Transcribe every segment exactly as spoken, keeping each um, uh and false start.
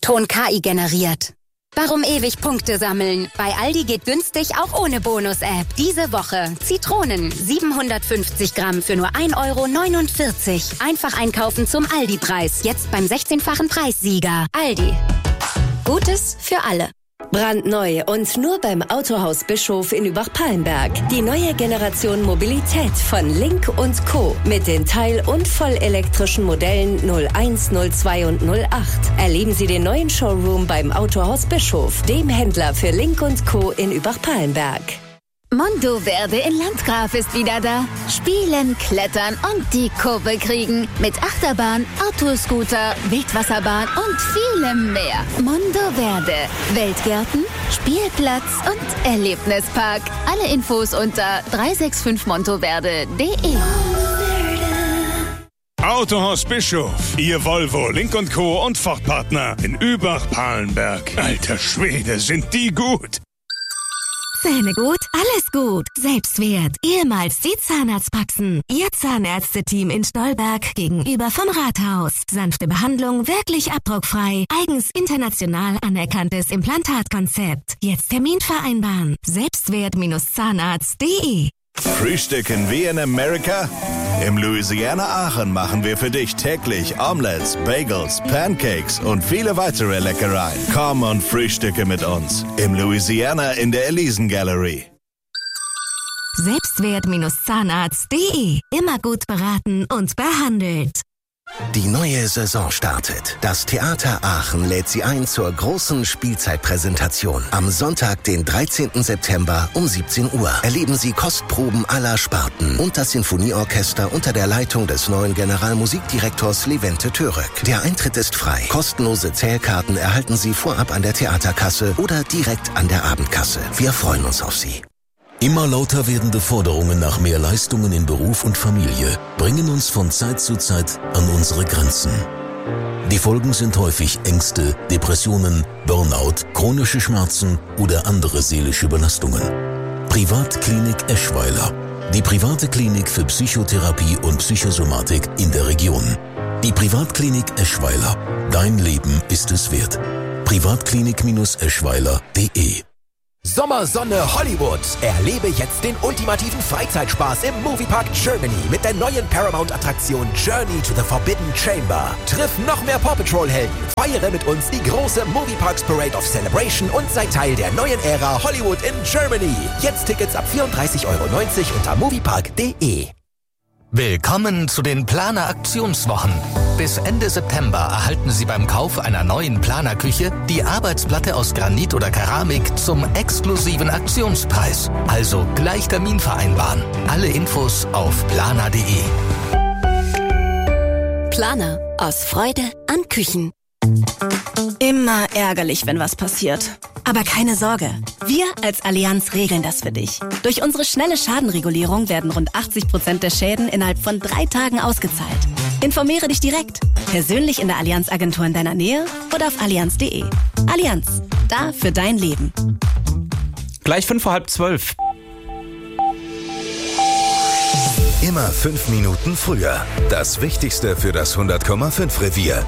Ton-K I generiert. Warum ewig Punkte sammeln? Bei Aldi geht günstig auch ohne Bonus-App. Diese Woche Zitronen siebenhundertfünfzig Gramm für nur ein Euro neunundvierzig. Einfach einkaufen zum Aldi-Preis. Jetzt beim sechzehnfachen Preissieger. Aldi. Gutes für alle. Brandneu und nur beim Autohaus Bischof in Übach-Palenberg. Die neue Generation Mobilität von Link und Co. Mit den teil- und vollelektrischen Modellen null eins, null zwei und null acht. Erleben Sie den neuen Showroom beim Autohaus Bischof, dem Händler für Link und Co. in Übach-Palenberg. Mondo Verde in Landgraf ist wieder da. Spielen, klettern und die Kurve kriegen. Mit Achterbahn, Autoscooter, Wildwasserbahn und vielem mehr. Mondo Verde. Weltgärten, Spielplatz und Erlebnispark. Alle Infos unter drei sechs fünf montoverde punkt de. Autohaus Bischof, Ihr Volvo, Link und Co. und Ford-Partner in Übach-Palenberg. Alter Schwede, sind die gut! Zähne gut? Alles gut. Selbstwert. Ehemals die Zahnarztpraxen. Ihr Zahnärzte-Team in Stolberg gegenüber vom Rathaus. Sanfte Behandlung, wirklich abdruckfrei. Eigens international anerkanntes Implantatkonzept. Jetzt Termin vereinbaren. Selbstwert-Zahnarzt punkt de. Frühstücken wie in Amerika? Im Louisiana Aachen machen wir für dich täglich Omelettes, Bagels, Pancakes und viele weitere Leckereien. Komm und frühstücke mit uns. Im Louisiana in der Elisen Gallery. Selbstwert-Zahnarzt punkt de. Immer gut beraten und behandelt. Die neue Saison startet. Das Theater Aachen lädt Sie ein zur großen Spielzeitpräsentation. Am Sonntag, den dreizehnten September um siebzehn Uhr. Erleben Sie Kostproben aller Sparten und das Sinfonieorchester unter der Leitung des neuen Generalmusikdirektors Levente Török. Der Eintritt ist frei. Kostenlose Zählkarten erhalten Sie vorab an der Theaterkasse oder direkt an der Abendkasse. Wir freuen uns auf Sie. Immer lauter werdende Forderungen nach mehr Leistungen in Beruf und Familie bringen uns von Zeit zu Zeit an unsere Grenzen. Die Folgen sind häufig Ängste, Depressionen, Burnout, chronische Schmerzen oder andere seelische Belastungen. Privatklinik Eschweiler. Die private Klinik für Psychotherapie und Psychosomatik in der Region. Die Privatklinik Eschweiler. Dein Leben ist es wert. privatklinik Eschweiler punkt de. Sommersonne Hollywood. Erlebe jetzt den ultimativen Freizeitspaß im Moviepark Germany mit der neuen Paramount-Attraktion Journey to the Forbidden Chamber. Triff noch mehr Paw Patrol-Helden. Feiere mit uns die große Movieparks Parade of Celebration und sei Teil der neuen Ära Hollywood in Germany. Jetzt Tickets ab vierunddreißig Euro neunzig unter moviepark punkt de. Willkommen zu den Planer Aktionswochen. Bis Ende September erhalten Sie beim Kauf einer neuen Planerküche die Arbeitsplatte aus Granit oder Keramik zum exklusiven Aktionspreis. Also gleich Termin vereinbaren. Alle Infos auf planer punkt de. Planer. Aus Freude an Küchen. Immer ärgerlich, wenn was passiert. Aber keine Sorge, wir als Allianz regeln das für dich. Durch unsere schnelle Schadenregulierung werden rund achtzig Prozent der Schäden innerhalb von drei Tagen ausgezahlt. Informiere dich direkt, persönlich in der Allianz-Agentur in deiner Nähe oder auf allianz punkt de. Allianz, da für dein Leben. Gleich fünf vor halb zwölf. Immer fünf Minuten früher. Das Wichtigste für das hundert Komma fünf Revier.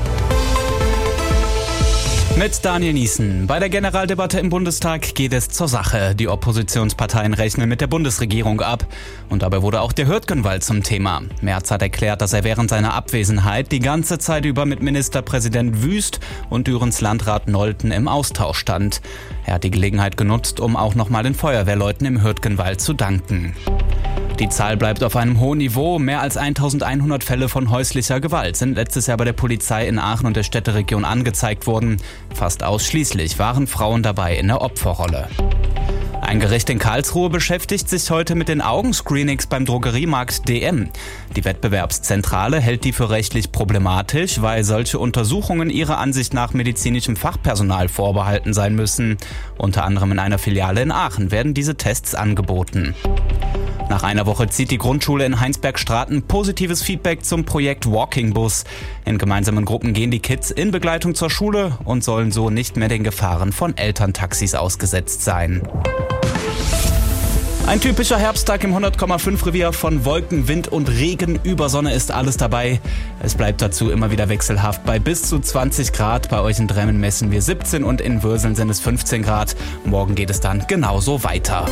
Mit Daniel Niesen. Bei der Generaldebatte im Bundestag geht es zur Sache. Die Oppositionsparteien rechnen mit der Bundesregierung ab. Und dabei wurde auch der Hürtgenwald zum Thema. Merz hat erklärt, dass er während seiner Abwesenheit die ganze Zeit über mit Ministerpräsident Wüst und Dürens Landrat Nolten im Austausch stand. Er hat die Gelegenheit genutzt, um auch nochmal den Feuerwehrleuten im Hürtgenwald zu danken. Die Zahl bleibt auf einem hohen Niveau. Mehr als eintausendeinhundert Fälle von häuslicher Gewalt sind letztes Jahr bei der Polizei in Aachen und der Städteregion angezeigt worden. Fast ausschließlich waren Frauen dabei in der Opferrolle. Ein Gericht in Karlsruhe beschäftigt sich heute mit den Augenscreenings beim Drogeriemarkt D M. Die Wettbewerbszentrale hält die für rechtlich problematisch, weil solche Untersuchungen ihrer Ansicht nach medizinischem Fachpersonal vorbehalten sein müssen. Unter anderem in einer Filiale in Aachen werden diese Tests angeboten. Nach einer Woche zieht die Grundschule in Heinsberg-Straten positives Feedback zum Projekt Walking Bus. In gemeinsamen Gruppen gehen die Kids in Begleitung zur Schule und sollen so nicht mehr den Gefahren von Elterntaxis ausgesetzt sein. Ein typischer Herbsttag im hundert Komma fünf Revier von Wolken, Wind und Regen. Über Sonne ist alles dabei. Es bleibt dazu immer wieder wechselhaft bei bis zu zwanzig Grad. Bei euch in Dremmen messen wir siebzehn und in Würseln sind es fünfzehn Grad. Morgen geht es dann genauso weiter.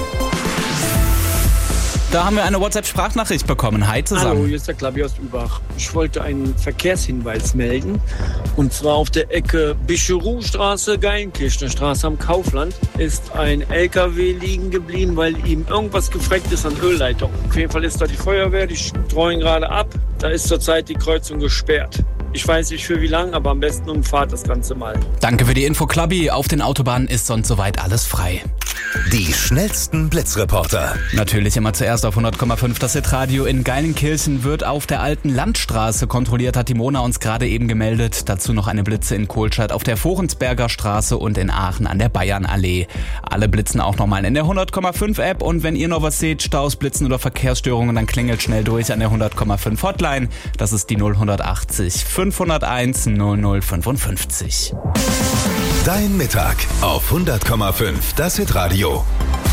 Da haben wir eine WhatsApp-Sprachnachricht bekommen. Hi zusammen. Hallo, hier ist der Klabi aus Übach. Ich wollte einen Verkehrshinweis melden. Und zwar auf der Ecke Bischerow-Straße, Geilenkirchner Straße am Kaufland ist ein L K W liegen geblieben, weil ihm irgendwas gefreckt ist an Ölleitung. Auf jeden Fall ist da die Feuerwehr, die streuen gerade ab. Da ist zurzeit die Kreuzung gesperrt. Ich weiß nicht für wie lang, aber am besten umfahrt das Ganze mal. Danke für die Info, Klabi. Auf den Autobahnen ist sonst soweit alles frei. Die schnellsten Blitzreporter. Natürlich immer zuerst auf hundert Komma fünf. Das Hitradio in Geilenkirchen wird auf der alten Landstraße kontrolliert, hat die Mona uns gerade eben gemeldet. Dazu noch eine Blitze in Kohlstadt auf der Vorensberger Straße und in Aachen an der Bayernallee. Alle blitzen auch nochmal in der hundert Komma fünf App und wenn ihr noch was seht, Staus, Blitzen oder Verkehrsstörungen, dann klingelt schnell durch an der hundert Komma fünf Hotline. Das ist die null achtzig fünfhunderteins null null fünfundfünfzig. Dein Mittag auf hundert Komma fünf. Das Hitradio.